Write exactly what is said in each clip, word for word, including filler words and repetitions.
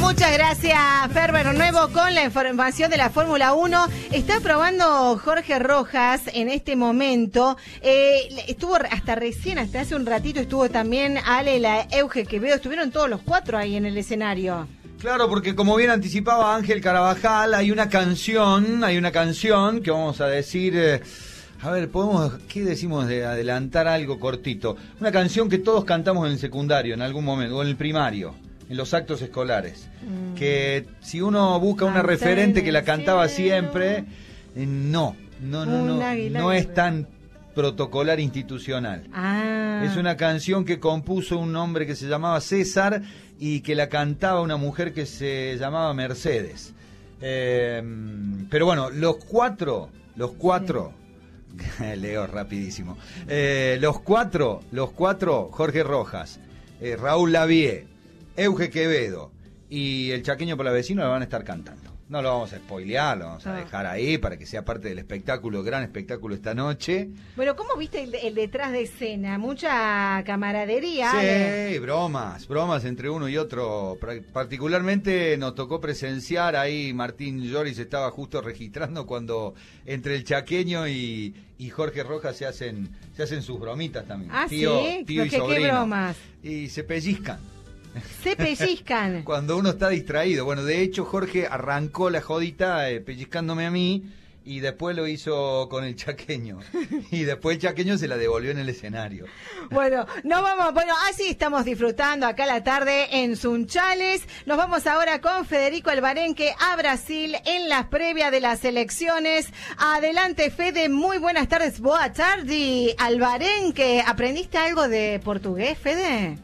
Muchas gracias, Fer. Bueno, nuevo con la información de la Fórmula uno. Está probando Jorge Rojas en este momento. Eh, estuvo hasta recién, hasta hace un ratito, estuvo también Ale, la Euge Quevedo. Estuvieron todos los cuatro ahí en el escenario. Claro, porque como bien anticipaba Ángel Carabajal, hay una canción, hay una canción que vamos a decir... Eh, a ver, podemos, ¿qué decimos de adelantar algo cortito? Una canción que todos cantamos en el secundario en algún momento, o en el primario, en los actos escolares. Mm. Que si uno busca una referente que la cantaba siempre, eh, no, no, no, no, no es tan protocolar institucional. Ah. Es una canción que compuso un hombre que se llamaba César y que la cantaba una mujer que se llamaba Mercedes. Eh, pero bueno, los cuatro, los cuatro... Sí. Leo rapidísimo. Eh, los cuatro, los cuatro, Jorge Rojas, eh, Raúl Lavie, Euge Quevedo y el Chaqueño Palavecino la van a estar cantando. No lo vamos a spoilear, lo vamos a dejar ahí para que sea parte del espectáculo, gran espectáculo esta noche. Bueno, ¿cómo viste el, el detrás de escena? Mucha camaradería. Sí, Ale. bromas, bromas entre uno y otro. Particularmente nos tocó presenciar ahí, Martín Lloris estaba justo registrando cuando entre el Chaqueño y, y Jorge Rojas se hacen se hacen sus bromitas también. Ah, tío, sí, tío y ¿qué, sobrino. ¿qué bromas? Y se pellizcan. Se pellizcan. Cuando uno está distraído. Bueno, de hecho, Jorge arrancó la jodita eh, pellizcándome a mí y después lo hizo con el Chaqueño. Y después el Chaqueño se la devolvió en el escenario. Bueno, no vamos, bueno, así estamos disfrutando acá la tarde en Sunchales. Nos vamos ahora con Federico Alvarenque a Brasil en las previas de las elecciones. Adelante, Fede, muy buenas tardes. Boa tarde, Alvarenque. ¿Aprendiste algo de portugués, Fede?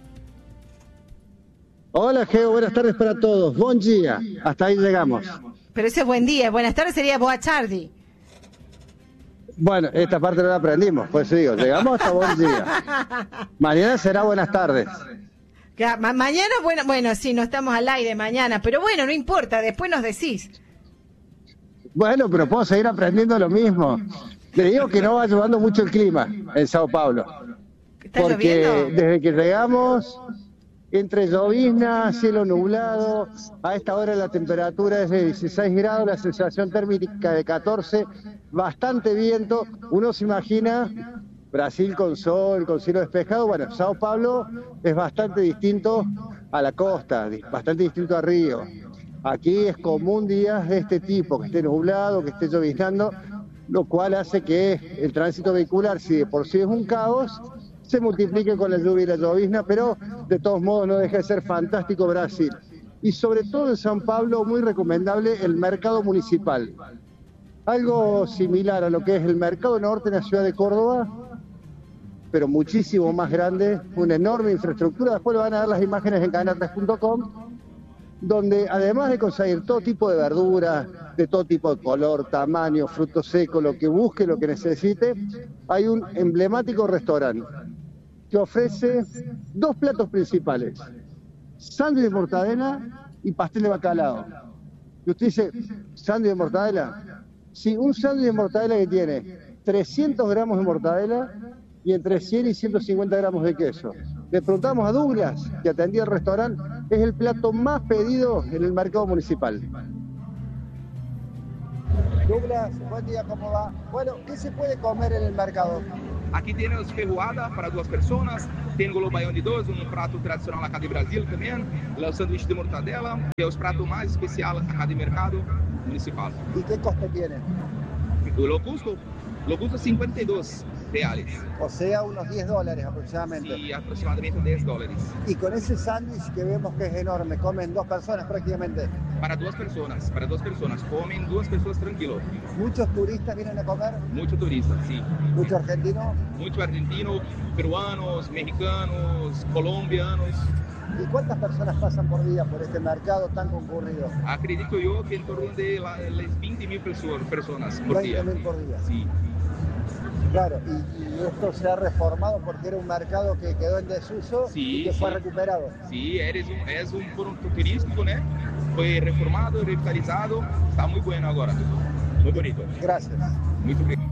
Hola, Geo, buenas tardes para todos. Buen día. Hasta ahí llegamos. Pero ese es buen día. Buenas tardes sería boa tarde. Bueno, esta parte no la aprendimos, pues digo, llegamos hasta buen día. Mañana será buenas tardes. Ma- mañana, bueno, bueno, sí, no estamos al aire mañana, pero bueno, no importa, después nos decís. Bueno, pero puedo seguir aprendiendo lo mismo. Le digo que no va ayudando mucho el clima en Sao Paulo. ¿Está porque lloviendo? Desde que llegamos... Entre llovizna, cielo nublado, a esta hora la temperatura es de dieciséis grados, la sensación térmica de catorce, bastante viento. Uno se imagina Brasil con sol, con cielo despejado. Bueno, Sao Paulo es bastante distinto a la costa, bastante distinto a Río. Aquí es común días de este tipo, que esté nublado, que esté lloviznando, lo cual hace que el tránsito vehicular, si de por sí es un caos, se multiplique con la lluvia y la llovizna, pero de todos modos no deja de ser fantástico Brasil. Y sobre todo en San Pablo, muy recomendable el mercado municipal. Algo similar a lo que es el mercado norte en la ciudad de Córdoba, pero muchísimo más grande, una enorme infraestructura. Después le van a dar las imágenes en canal tres punto com, donde además de conseguir todo tipo de verduras, de todo tipo de color, tamaño, fruto seco, lo que busque, lo que necesite, hay un emblemático restaurante que ofrece dos platos principales, sándwich de mortadela y pastel de bacalao. Y usted dice, ¿sándwich de mortadela? Sí, un sándwich de mortadela que tiene trescientos gramos de mortadela y entre cien y ciento cincuenta gramos de queso. Le preguntamos a Douglas, que atendía el restaurante, es el plato más pedido en el mercado municipal. Douglas, buen día, ¿cómo va? Bueno, ¿qué se puede comer en el mercado? Aqui temos feijoada para duas pessoas, tem o baião de dois, um prato tradicional acá de Brasil também, o sanduíche de mortadela, que é o prato mais especial acá de mercado municipal. ¿Y qué coste tiene? O lo custo, lo custo cincuenta y dos reales. O sea, unos diez dólares aproximadamente. Sí, aproximadamente diez dólares. Y con ese sándwich que vemos que es enorme, comen dos personas prácticamente. Para duas pessoas, para duas pessoas, comem duas pessoas tranquilo. ¿Muchos turistas vienen a comer? Mucho turista, sí. ¿Mucho argentino? Mucho argentino, peruanos, mexicanos, colombianos. ¿Y cuántas personas pasan por día por este mercado tan concurrido? Acredito yo que en torno de la- las veinte mil personas por día. veinte mil por día. Sí. Claro, y, y esto se ha reformado porque era un mercado que quedó en desuso Sí, y que fue sí. recuperado. Sí, eres un, es un punto turístico, ¿no? Fue reformado, revitalizado, está muy bueno ahora. Muy bonito. Gracias. Muy bien.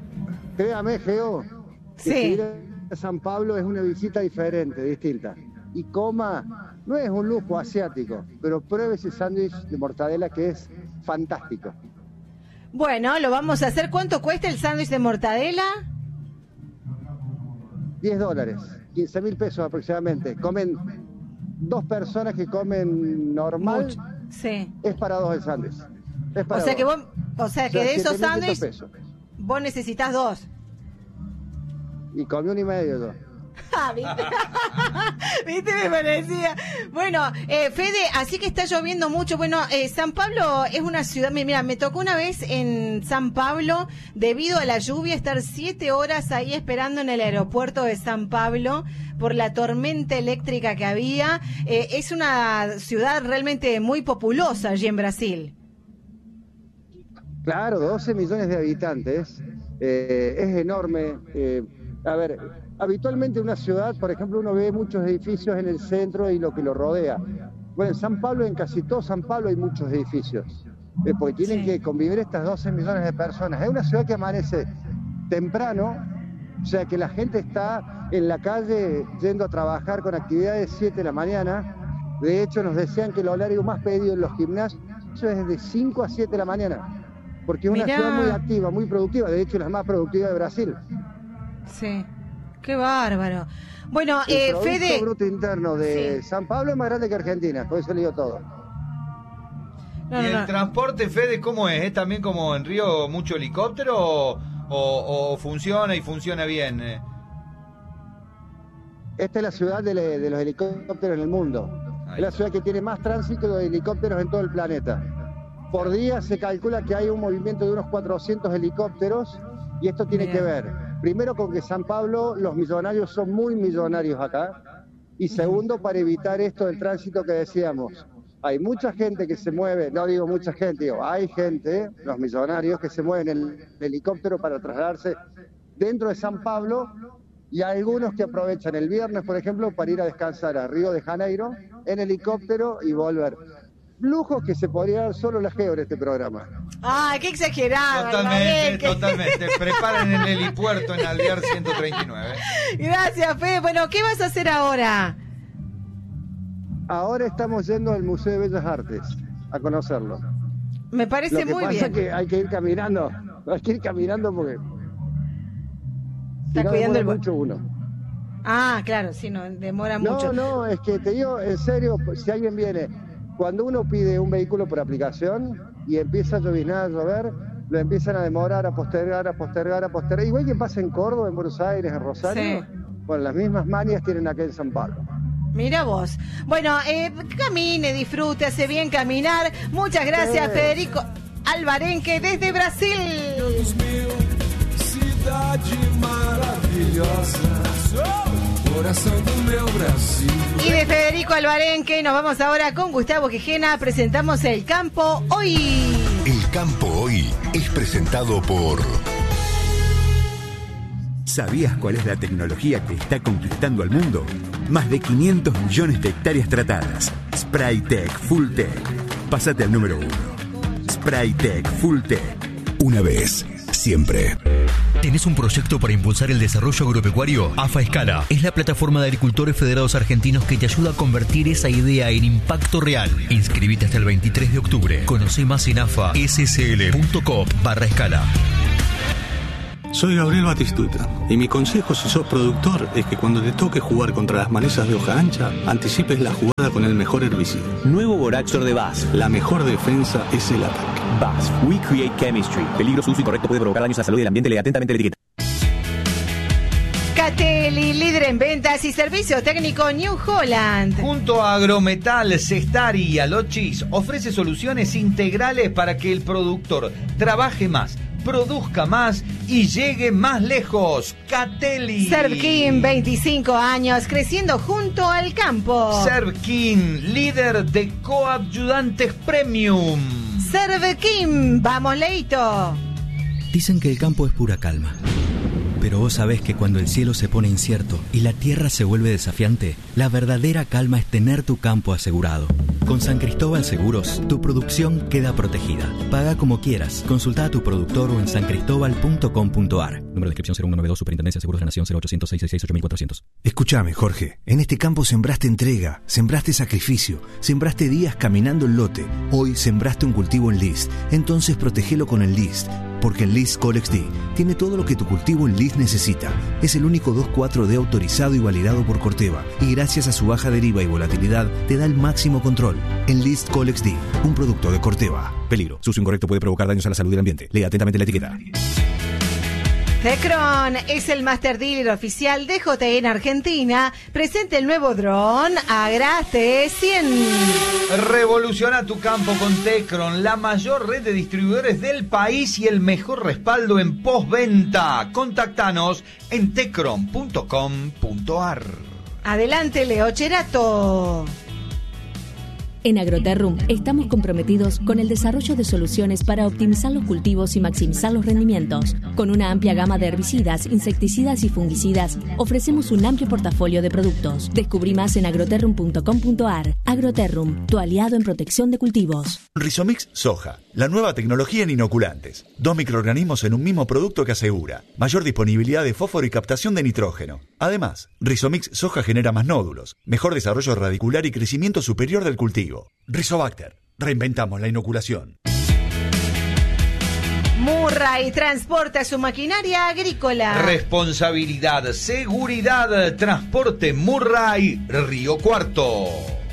Créame, Geo, que Sí. si ir a San Pablo es una visita diferente, distinta. y coma. No es un lujo asiático, pero pruebe ese sándwich de mortadela que es fantástico. Bueno, lo vamos a hacer. ¿Cuánto cuesta el sándwich de mortadela? diez dólares, quince mil pesos aproximadamente. Comen dos personas que comen normal. Mucho. Sí. Es para dos el sándwich. Es para o sea dos. que vos, o sea que O sea, de esos siete mil quinientos sándwiches pesos. vos necesitas dos. Y comí uno y medio yo. Ah, ¿viste? ¿Viste? Me parecía. Bueno, eh, Fede, así que está lloviendo mucho. Bueno, eh, San Pablo es una ciudad. Mira, me tocó una vez en San Pablo, debido a la lluvia, estar siete horas ahí esperando en el aeropuerto de San Pablo por la tormenta eléctrica que había. Eh, es una ciudad realmente muy populosa allí en Brasil. Claro, doce millones de habitantes. Eh, es enorme. Eh, a ver, habitualmente en una ciudad, por ejemplo, uno ve muchos edificios en el centro y lo que lo rodea. Bueno, en San Pablo, en casi todo San Pablo hay muchos edificios, eh, porque tienen Sí. que convivir estas doce millones de personas. Es una ciudad que amanece temprano, o sea que la gente está en la calle yendo a trabajar con actividades siete de la mañana. De hecho, nos decían que el horario más pedido en los gimnasios es de cinco a siete de la mañana, porque es una Mirá. ciudad muy activa, muy productiva, de hecho la más productiva de Brasil. Sí. Qué bárbaro. Bueno, El eh, Producto Fede. Bruto Interno de Sí. San Pablo es más grande que Argentina, por eso le digo todo. No, ¿Y no, el no. transporte, Fede, cómo es? ¿Es también como en Río mucho helicóptero o, o- o funciona y funciona bien? eh? Esta es la ciudad de, le- de los helicópteros en el mundo. Ahí Es la está. ciudad que tiene más tránsito de helicópteros en todo el planeta. Por día se calcula que hay un movimiento de unos cuatrocientos helicópteros y esto tiene Mirá. que ver, primero con que San Pablo, los millonarios son muy millonarios acá, y segundo para evitar esto del tránsito que decíamos. Hay mucha gente que se mueve, no digo mucha gente, digo, hay gente, los millonarios, que se mueven en el helicóptero para trasladarse dentro de San Pablo, y algunos que aprovechan el viernes, por ejemplo, para ir a descansar a Río de Janeiro en helicóptero y volver. Lujos que se podría dar solo la Geo en este programa. Ay, qué exagerado. Totalmente, Albarenque. totalmente. Preparen el helipuerto en Alvear ciento treinta y nueve. Gracias, Fede. Bueno, ¿qué vas a hacer ahora? Ahora estamos yendo al Museo de Bellas Artes a conocerlo. Me parece Lo que muy pasa bien. es que hay que ir caminando, hay que ir caminando porque si Está no cuidando demora el... mucho uno. Ah, claro, sí, no, demora No, mucho. no, es que te digo, en serio, si alguien viene, cuando uno pide un vehículo por aplicación y empieza a lloviznar, a llover, lo empiezan a demorar, a postergar, a postergar, a postergar. Igual que pasa en Córdoba, en Buenos Aires, en Rosario. Sí. Bueno, las mismas manias tienen acá en San Pablo. Mira vos. Bueno, eh, camine, disfrute, hace bien caminar. Muchas gracias, Sí. Federico Albarenque, desde Brasil. Deus meu, cidade maravilhosa, coração do meu Brasil. Y de Federico Albarenque nos vamos ahora con Gustavo Quijena. Presentamos El Campo Hoy. El Campo Hoy es presentado por... ¿Sabías cuál es la tecnología que está conquistando al mundo? Más de quinientos millones de hectáreas tratadas. Spraytec Full Tech. Pásate al número uno. Spraytec Full Tech. Una vez, siempre. ¿Tenés un proyecto para impulsar el desarrollo agropecuario? AFA Escala es la plataforma de agricultores federados argentinos que te ayuda a convertir esa idea en impacto real. Inscribite hasta el veintitrés de octubre. Conoce más en afa s c l punto com barra escala. Soy Gabriel Batistuta y mi consejo si sos productor es que cuando te toque jugar contra las malezas de hoja ancha, anticipes la jugada con el mejor herbicida. Nuevo Boraxor de B A S F. La mejor defensa es el ataque. B A S F. We create chemistry. Peligro, uso incorrecto puede provocar daños a la salud y el ambiente. Lee atentamente la etiqueta. Catelli, líder en ventas y servicio técnico New Holland. Junto a Agrometal, Cestari y Alochis ofrece soluciones integrales para que el productor trabaje más, produzca más y llegue más lejos. Catelli. Servkin, veinticinco años, creciendo junto al campo. Servkin, líder de coadyuvantes premium. Servkin, vamos Leito. Dicen que el campo es pura calma. Pero vos sabés que cuando el cielo se pone incierto y la tierra se vuelve desafiante, la verdadera calma es tener tu campo asegurado. Con San Cristóbal Seguros, tu producción queda protegida. Paga como quieras. Consulta a tu productor o en san cristóbal punto com punto a r. Número de inscripción cero uno noventa y dos, Superintendencia de Seguros de la Nación, cero ochocientos, seiscientos sesenta y seis, ocho mil cuatrocientos. Escúchame, Jorge. En este campo sembraste entrega, sembraste sacrificio, sembraste días caminando el lote. Hoy sembraste un cultivo en List. Entonces protegelo con el List. Porque el List Colex D tiene todo lo que tu cultivo en List necesita. Es el único dos cuatro D autorizado y validado por Corteva. Y gracias a su baja deriva y volatilidad, te da el máximo control. En List Colex D, un producto de Corteva. Peligro. Su uso incorrecto puede provocar daños a la salud y el ambiente. Lea atentamente la etiqueta. Tecron es el master dealer oficial de J E en Argentina. Presente el nuevo dron Agrate cien. Revoluciona tu campo con Tecron, la mayor red de distribuidores del país y el mejor respaldo en postventa. Contactanos en tecron punto com punto a r. Adelante, Leo Cherato. En Agroterrum estamos comprometidos con el desarrollo de soluciones para optimizar los cultivos y maximizar los rendimientos. Con una amplia gama de herbicidas, insecticidas y fungicidas, ofrecemos un amplio portafolio de productos. Descubrí más en agroterrum punto com punto a r. Agroterrum, tu aliado en protección de cultivos. Rizomix Soja, la nueva tecnología en inoculantes. Dos microorganismos en un mismo producto que asegura mayor disponibilidad de fósforo y captación de nitrógeno. Además, Rizomix Soja genera más nódulos, mejor desarrollo radicular y crecimiento superior del cultivo. Rizobacter, reinventamos la inoculación. Murray transporta su maquinaria agrícola. Responsabilidad, seguridad, transporte Murray, Río Cuarto.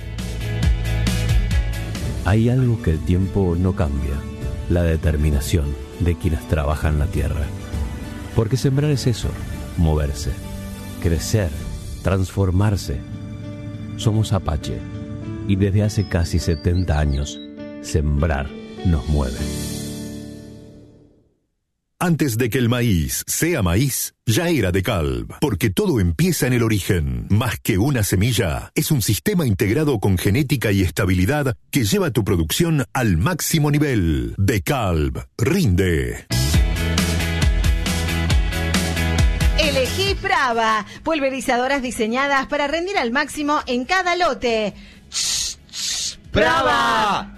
Hay algo que el tiempo no cambia, la determinación de quienes trabajan la tierra. Porque sembrar es eso, moverse, crecer, transformarse. Somos Apache. Y desde hace casi setenta años, sembrar nos mueve. Antes de que el maíz sea maíz, ya era DeKalb, porque todo empieza en el origen. Más que una semilla, es un sistema integrado con genética y estabilidad que lleva tu producción al máximo nivel. DeKalb, rinde. Elegí Brava, pulverizadoras diseñadas para rendir al máximo en cada lote. ¡Brava!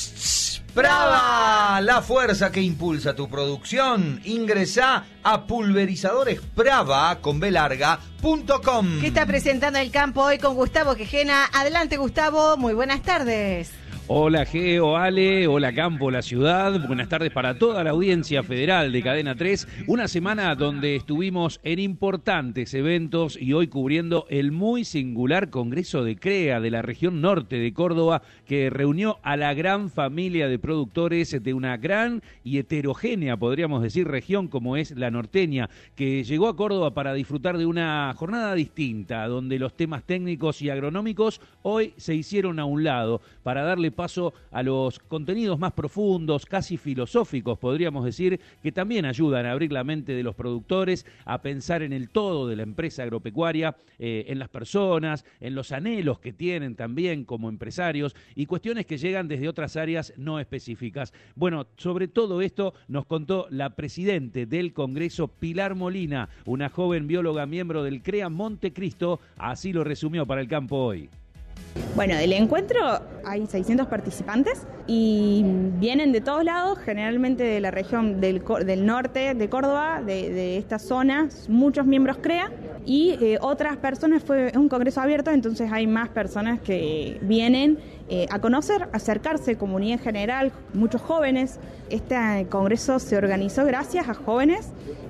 ¡Brava! La fuerza que impulsa tu producción. Ingresá a pulverizadores brava con b larga punto com. ¿Qué está presentando el campo hoy con Gustavo Quejena? Adelante, Gustavo, muy buenas tardes. Hola Geo, Ale, hola Campo, la ciudad, buenas tardes para toda la audiencia federal de Cadena tres, una semana donde estuvimos en importantes eventos y hoy cubriendo el muy singular Congreso de CREA de la región norte de Córdoba, que reunió a la gran familia de productores de una gran y heterogénea, podríamos decir, región como es la norteña, que llegó a Córdoba para disfrutar de una jornada distinta, donde los temas técnicos y agronómicos hoy se hicieron a un lado para darle paso a los contenidos más profundos, casi filosóficos, podríamos decir, que también ayudan a abrir la mente de los productores, a pensar en el todo de la empresa agropecuaria, eh, en las personas, en los anhelos que tienen también como empresarios y cuestiones que llegan desde otras áreas no específicas. Bueno, sobre todo esto nos contó la presidente del Congreso, Pilar Molina, una joven bióloga miembro del CREA Montecristo, así lo resumió para el campo hoy. Bueno, del encuentro hay seiscientos participantes y vienen de todos lados, generalmente de la región del, del norte de Córdoba, de, de esta zona, muchos miembros CREA y eh, otras personas, fue un congreso abierto, entonces hay más personas que vienen eh, a conocer, acercarse, comunidad en general, muchos jóvenes. Este congreso se organizó gracias a jóvenes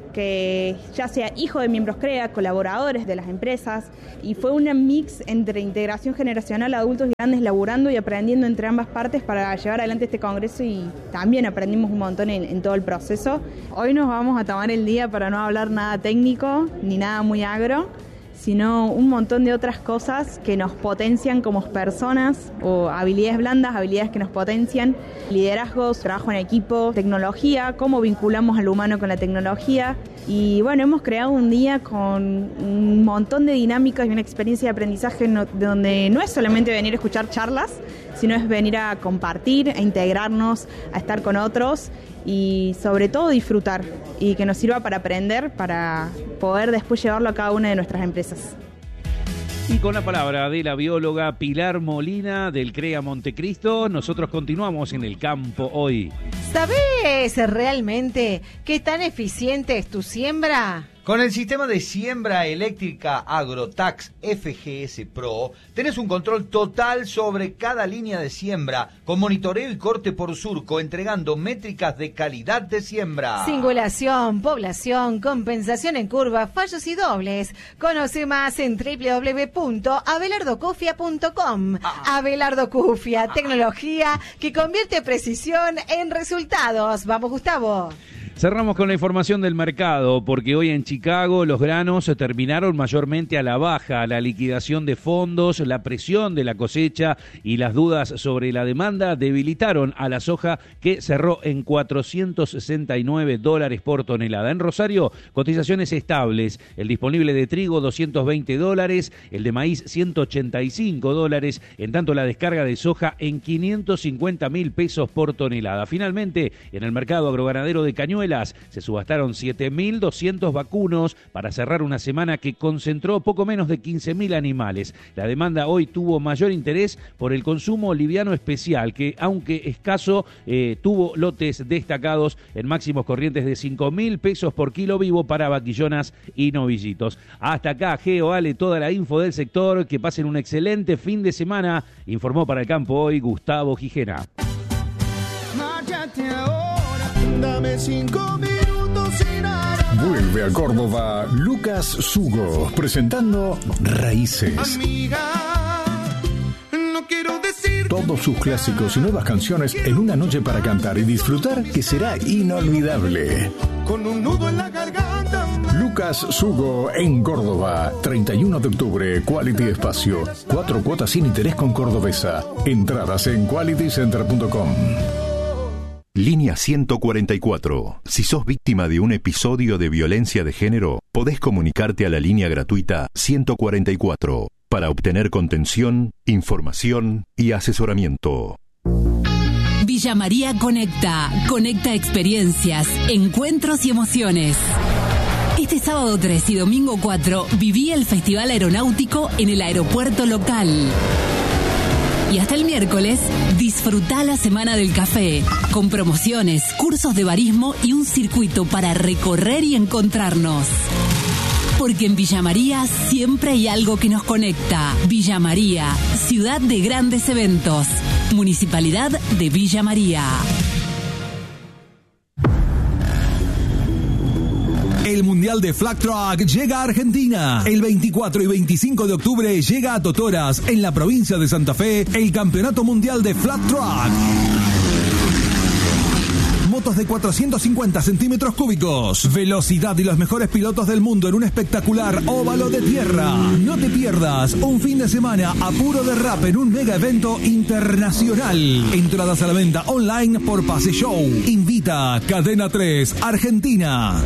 que ya sea hijo de miembros CREA, colaboradores de las empresas, y fue una mix entre integración generacional, adultos y grandes laburando y aprendiendo entre ambas partes para llevar adelante este congreso, y también aprendimos un montón en, en todo el proceso. Hoy nos vamos a tomar el día para no hablar nada técnico ni nada muy agro, sino un montón de otras cosas que nos potencian como personas, o habilidades blandas, habilidades que nos potencian, liderazgos, trabajo en equipo, tecnología, cómo vinculamos al humano con la tecnología. Y bueno, hemos creado un día con un montón de dinámicas y una experiencia de aprendizaje no, donde no es solamente venir a escuchar charlas, sino es venir a compartir, a integrarnos, a estar con otros y sobre todo disfrutar, y que nos sirva para aprender, para poder después llevarlo a cada una de nuestras empresas. Y con la palabra de la bióloga Pilar Molina del CREA Montecristo, nosotros continuamos en el campo hoy. ¿Sabés realmente qué tan eficiente es tu siembra? Con el sistema de siembra eléctrica Agrotax F G S Pro, tenés un control total sobre cada línea de siembra, con monitoreo y corte por surco, entregando métricas de calidad de siembra. Singulación, población, compensación en curva, fallos y dobles. Conoce más en doble u doble u doble u punto abelardo cufia punto com. Ah. Abelardo Cufia, ah. tecnología que convierte precisión en resultados. Vamos, Gustavo. Cerramos con la información del mercado, porque hoy en Chicago los granos terminaron mayormente a la baja. La liquidación de fondos, la presión de la cosecha y las dudas sobre la demanda debilitaron a la soja, que cerró en cuatrocientos sesenta y nueve dólares por tonelada. En Rosario, cotizaciones estables. El disponible de trigo, doscientos veinte dólares, el de maíz, ciento ochenta y cinco dólares, en tanto la descarga de soja en quinientos cincuenta mil pesos por tonelada. Finalmente, en el mercado agroganadero de Cañuelas, se subastaron siete mil doscientos vacunos para cerrar una semana que concentró poco menos de quince mil animales. La demanda hoy tuvo mayor interés por el consumo liviano especial, que aunque escaso, eh, tuvo lotes destacados en máximos corrientes de cinco mil pesos por kilo vivo para vaquillonas y novillitos. Hasta acá, Geo, Ale, toda la info del sector. Que pasen un excelente fin de semana. Informó para el campo hoy Gustavo Gijena. Dame cinco minutos sin nada. Vuelve a Córdoba Lucas Sugo, presentando Raíces. Amiga, no quiero decir todos sus clásicos y nuevas canciones en una noche para cantar y disfrutar que será inolvidable. Con un nudo en la garganta. Lucas Sugo en Córdoba, treinta y uno de octubre, Quality Espacio. Cuatro cuotas sin interés con Cordobesa. Entradas en quality center punto com. Línea ciento cuarenta y cuatro. Si sos víctima de un episodio de violencia de género, podés comunicarte a la línea gratuita ciento cuarenta y cuatro para obtener contención, información y asesoramiento. Villa María Conecta. Conecta experiencias, encuentros y emociones. Este sábado tres y domingo cuatro viví el Festival Aeronáutico en el aeropuerto local. Y hasta el miércoles, disfrutá la Semana del Café, con promociones, cursos de barismo y un circuito para recorrer y encontrarnos. Porque en Villa María siempre hay algo que nos conecta. Villa María, ciudad de grandes eventos. Municipalidad de Villa María. El Mundial de Flag Track llega a Argentina. El veinticuatro y veinticinco de octubre llega a Totoras, en la provincia de Santa Fe, el Campeonato Mundial de Flag Track. Motos de cuatrocientos cincuenta centímetros cúbicos, velocidad y los mejores pilotos del mundo en un espectacular óvalo de tierra. No te pierdas un fin de semana a puro derrape en un mega evento internacional. Entradas a la venta online por Pase Show. Invita Cadena tres Argentina.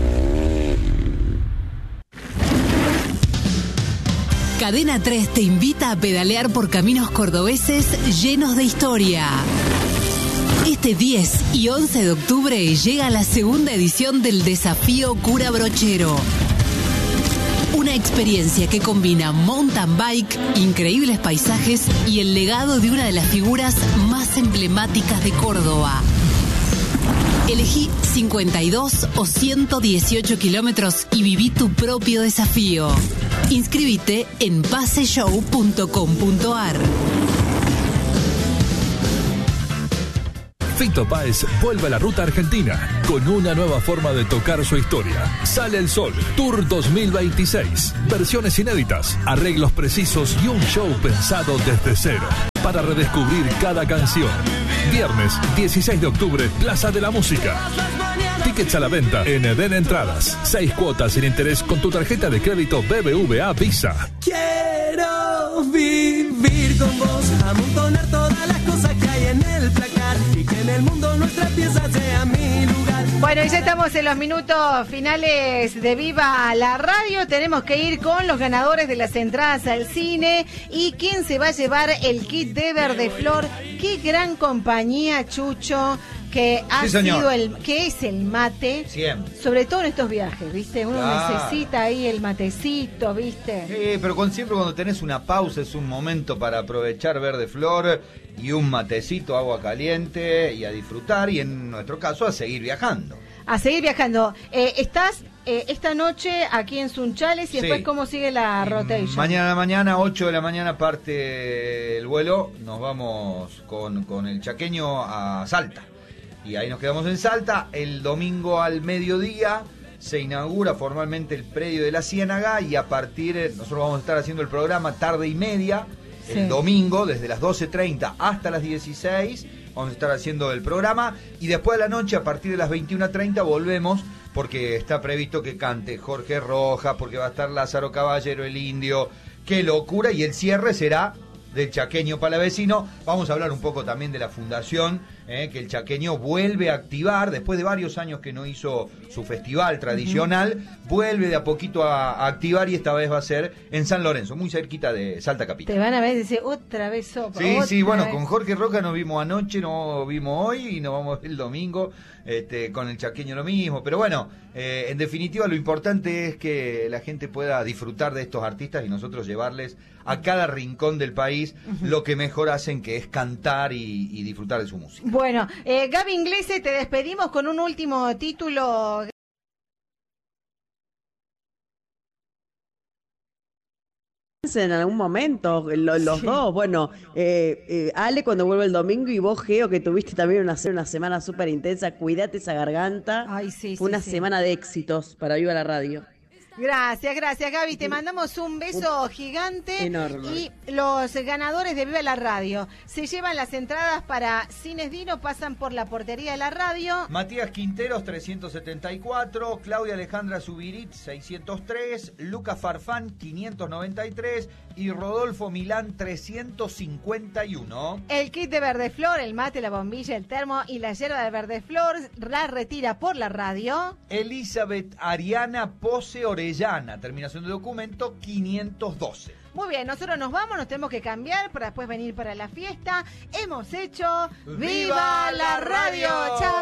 Cadena tres te invita a pedalear por caminos cordobeses llenos de historia. Este diez y once de octubre llega la segunda edición del Desafío Cura Brochero. Una experiencia que combina mountain bike, increíbles paisajes y el legado de una de las figuras más emblemáticas de Córdoba. Elegí cincuenta y dos o ciento dieciocho kilómetros y viví tu propio desafío. Inscríbete en pase show punto com punto ar. Fito Páez vuelve a la ruta argentina con una nueva forma de tocar su historia. Sale el Sol, Tour dos mil veintiséis. Versiones inéditas, arreglos precisos y un show pensado desde cero para redescubrir cada canción. Viernes dieciséis de octubre, Plaza de la Música. Tickets a la venta en Eden Entradas. Seis cuotas sin interés con tu tarjeta de crédito B B V A Visa. Quiero vivir con vos, amontonar todas las cosas que hay en el placar y que en el mundo nuestra pieza sea mi lugar. Bueno, y ya estamos en los minutos finales de Viva la Radio. Tenemos que ir con los ganadores de las entradas al cine y quién se va a llevar el kit de Verde Flor. Qué gran compañía, Chucho. que ha Sí, señor. sido el, que es el mate, Siempre. sobre todo en estos viajes, ¿viste? Uno Claro. necesita ahí el matecito, ¿viste? Sí, pero con, siempre cuando tenés una pausa es un momento para aprovechar Verde Flor y un matecito, agua caliente y a disfrutar y en nuestro caso a seguir viajando. A seguir viajando. Eh, estás eh, esta noche aquí en Sunchales y Sí. después cómo sigue la rotation. Mañana, mañana, ocho de la mañana parte el vuelo, nos vamos con, con el chaqueño a Salta. Y ahí nos quedamos en Salta. El domingo al mediodía se inaugura formalmente el predio de la Ciénaga y a partir, nosotros vamos a estar haciendo el programa tarde y media, Sí. el domingo, desde las doce treinta hasta las dieciséis, vamos a estar haciendo el programa y después de la noche, a partir de las veintiuna treinta, volvemos porque está previsto que cante Jorge Rojas, porque va a estar Lázaro Caballero, el Indio, qué locura, y el cierre será del Chaqueño Palavecino. Vamos a hablar un poco también de la fundación, eh, que el Chaqueño vuelve a activar, después de varios años que no hizo su festival tradicional, uh-huh. vuelve de a poquito a, a activar y esta vez va a ser en San Lorenzo, muy cerquita de Salta Capital. Te van a ver y decir, otra vez sopa. Sí, otra sí, bueno, vez. con Jorge Roca nos vimos anoche, nos vimos hoy y nos vamos el domingo, este, con el Chaqueño lo mismo, pero bueno, eh, en definitiva lo importante es que la gente pueda disfrutar de estos artistas y nosotros llevarles a cada rincón del país uh-huh. lo que mejor hacen, que es cantar y, y disfrutar de su música. Bueno, eh, Gaby Inglese, te despedimos con un último título. En algún momento, lo, los sí. dos, bueno, eh, eh, Ale cuando vuelve el domingo y vos, Geo, que tuviste también una, una semana súper intensa, cuídate esa garganta. Ay, sí, Fue sí, una sí. semana de éxitos para Viva la Radio. Gracias, gracias Gaby, te mandamos un beso gigante. Enorme. Y los ganadores de Viva la Radio se llevan las entradas para Cines Dino, pasan por la portería de la radio. Matías Quinteros trescientos setenta y cuatro, Claudia Alejandra Subirit seiscientos tres, Lucas Farfán quinientos noventa y tres y Rodolfo Milán trescientos cincuenta y uno. El kit de Verde Flor, el mate, la bombilla, el termo y la yerba de Verde Flor la retira por la radio Elizabeth Ariana Pose Orellana, terminación de documento quinientos doce. Muy bien, nosotros nos vamos, nos tenemos que cambiar para después venir para la fiesta. Hemos hecho ¡Viva la Radio! ¡Chao!